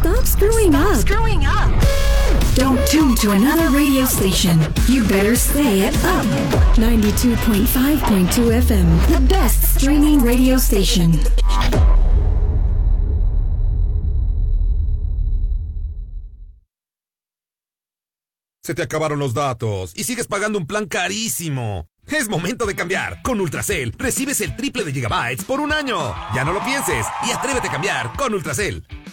Stop screwing up. Don't tune to another radio station. You better stay at Up. 92.5.2 FM, the best streaming radio station. Se te acabaron los datos y sigues pagando un plan carísimo. Es momento de cambiar. Con Ultracel recibes el triple de gigabytes por un año. Ya no lo pienses y atrévete a cambiar con Ultracel.